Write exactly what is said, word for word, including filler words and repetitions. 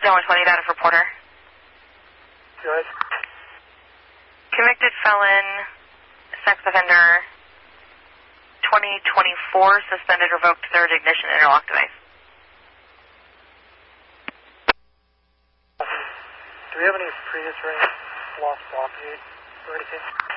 one twenty, data for Porter. Good. Convicted felon, sex offender, twenty twenty-four, suspended, revoked, third ignition, interlock device. Do we have any previous ring lost blockade or anything?